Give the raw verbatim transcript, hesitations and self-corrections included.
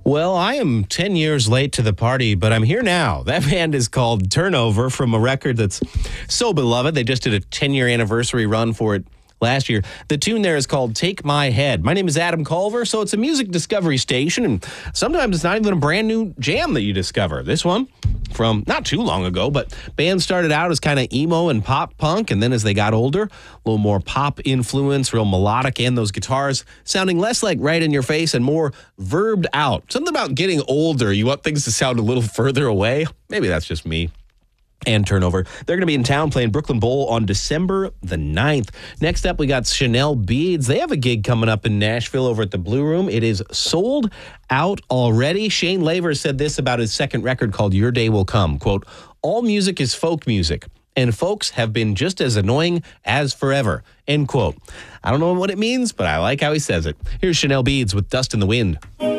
Well, I am ten years late to the party, but I'm here now. That band is called Turnover from a record that's so beloved. They just did a ten-year anniversary run for it last year. The tune there is called Take My Head. My name is Adam Culver, so it's a music discovery station, and sometimes it's not even a brand new jam that you discover. This one, from not too long ago, but bands started out as kind of emo and pop punk, and then as they got older, a little more pop influence, real melodic, and those guitars sounding less like right in your face and more verbed out. Something about getting older, you want things to sound a little further away. Maybe that's just me. And Turnover. They're going to be in town playing Brooklyn Bowl on December the ninth. Next up, we got Chanel Beads. They have a gig coming up in Nashville over at the Blue Room. It is sold out already. Shane Laver said this about his second record called Your Day Will Come. Quote, all music is folk music, and folks have been just as annoying as forever. End quote. I don't know what it means, but I like how he says it. Here's Chanel Beads with Dust in the Wind.